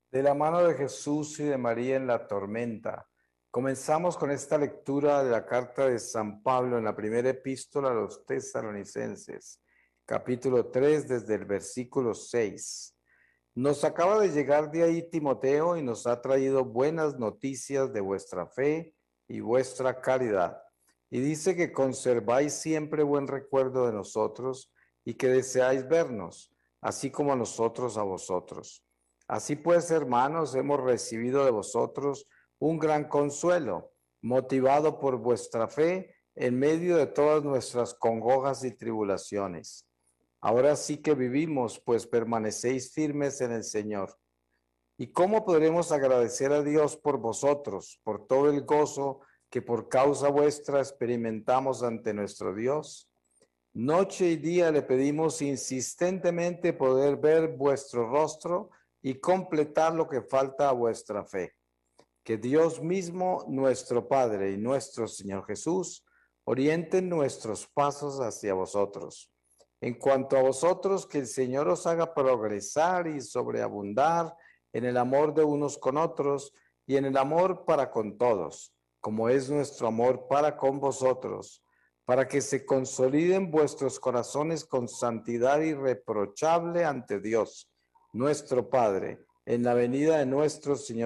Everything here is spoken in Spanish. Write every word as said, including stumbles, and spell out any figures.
De la mano de Jesús y de María en la tormenta. Comenzamos con esta lectura de la carta de San Pablo en la primera epístola a los tesalonicenses, capítulo tres, desde el versículo seis. Nos acaba de llegar de ahí Timoteo y nos ha traído buenas noticias de vuestra fe y vuestra caridad. Y dice que conserváis siempre buen recuerdo de nosotros y que deseáis vernos, así como a nosotros a vosotros. Así pues, hermanos, hemos recibido de vosotros un gran consuelo, motivado por vuestra fe en medio de todas nuestras congojas y tribulaciones. Ahora sí que vivimos, pues permanecéis firmes en el Señor. ¿Y cómo podremos agradecer a Dios por vosotros, por todo el gozo que por causa vuestra experimentamos ante nuestro Dios? Noche y día le pedimos insistentemente poder ver vuestro rostro y completar lo que falta a vuestra fe. Que Dios mismo, nuestro Padre y nuestro Señor Jesús, orienten nuestros pasos hacia vosotros. En cuanto a vosotros, que el Señor os haga progresar y sobreabundar en el amor de unos con otros y en el amor para con todos, como es nuestro amor para con vosotros, para que se consoliden vuestros corazones con santidad irreprochable ante Dios, nuestro Padre, en la venida de nuestro Señor